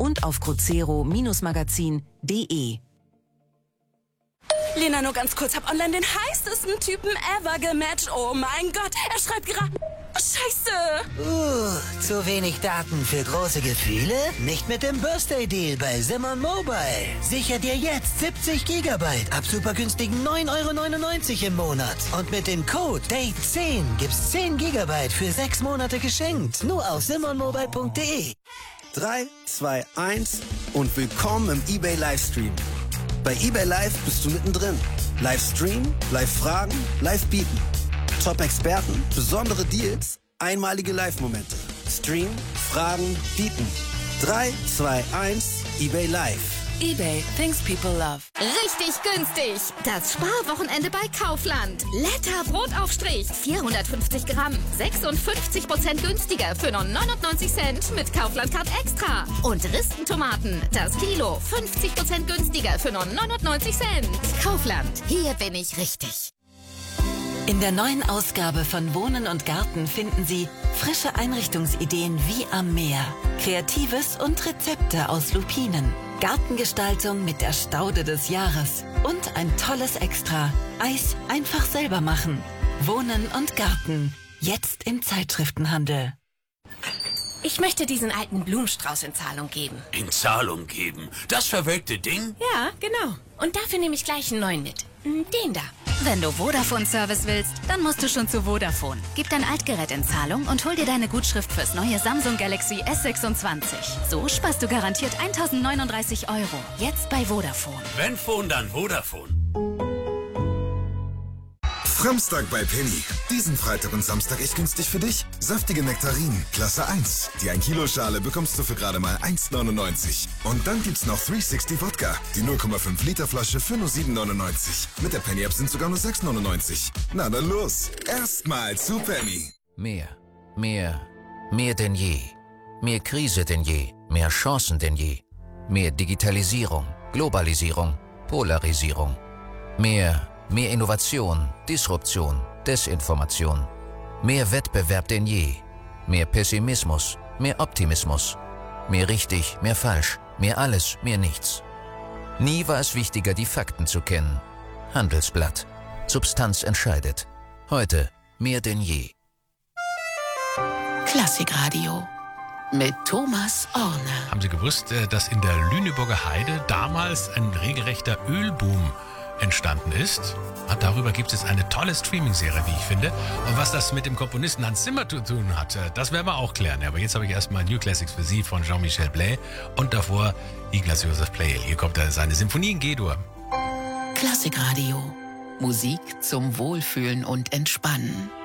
und auf cruzero-magazin.de. Lena, nur ganz kurz, hab online den heißesten Typen ever gematcht. Oh mein Gott, er schreibt gerade... Scheiße! Zu wenig Daten für große Gefühle? Nicht mit dem Birthday Deal bei Simon Mobile. Sicher dir jetzt 70 Gigabyte ab super günstigen 9,99 € im Monat. Und mit dem Code DATE10 gibt's 10 Gigabyte für 6 Monate geschenkt. Nur auf simonmobile.de. 3, 2, 1 und willkommen im eBay Livestream. Bei eBay Live bist du mittendrin. Livestream, Live-Fragen, Live-Bieten. Top-Experten, besondere Deals, einmalige Live-Momente. Stream, Fragen, Bieten. 3, 2, 1, eBay Live. eBay, things people love. Richtig günstig. Das Sparwochenende bei Kaufland. Letter Brotaufstrich. 450 Gramm. 56% günstiger für nur 99 Cent mit Kaufland Card Extra. Und Ristentomaten. Das Kilo. 50% günstiger für nur 99 Cent. Kaufland. Hier bin ich richtig. In der neuen Ausgabe von Wohnen und Garten finden Sie frische Einrichtungsideen wie am Meer, Kreatives und Rezepte aus Lupinen, Gartengestaltung mit der Staude des Jahres und ein tolles Extra: Eis einfach selber machen. Wohnen und Garten, jetzt im Zeitschriftenhandel. Ich möchte diesen alten Blumenstrauß in Zahlung geben. In Zahlung geben? Das verwelkte Ding? Ja, genau. Und dafür nehme ich gleich einen neuen mit. Den da. Wenn du Vodafone-Service willst, dann musst du schon zu Vodafone. Gib dein Altgerät in Zahlung und hol dir deine Gutschrift fürs neue Samsung Galaxy S26. So sparst du garantiert 1.039 €. Jetzt bei Vodafone. Wenn Phone, dann Vodafone. Samstag bei Penny. Diesen Freitag und Samstag echt günstig für dich. Saftige Nektarinen, Klasse 1. Die 1 Kilo Schale bekommst du für gerade mal 1,99. Und dann gibt's noch 360 Wodka. Die 0,5 Liter Flasche für nur 7,99. Mit der Penny App sind sogar nur 6,99. Na dann los. Erstmal zu Penny. Mehr denn je. Mehr Krise denn je. Mehr Chancen denn je. Mehr Digitalisierung, Globalisierung, Polarisierung. Mehr Innovation, Disruption, Desinformation. Mehr Wettbewerb denn je. Mehr Pessimismus, mehr Optimismus. Mehr richtig, mehr falsch, mehr alles, mehr nichts. Nie war es wichtiger, die Fakten zu kennen. Handelsblatt. Substanz entscheidet. Heute mehr denn je. Klassikradio mit Thomas Orne. Haben Sie gewusst, dass in der Lüneburger Heide damals ein regelrechter Ölboom entstanden ist? Und darüber gibt es eine tolle Streaming-Serie, wie ich finde. Und was das mit dem Komponisten Hans Zimmer zu tun hat, das werden wir auch klären. Aber jetzt habe ich erstmal New Classics für Sie von Jean-Michel Blais und davor Ignaz Joseph Pleyel. Hier kommt seine Symphonie in G-Dur. Klassikradio. Musik zum Wohlfühlen und Entspannen.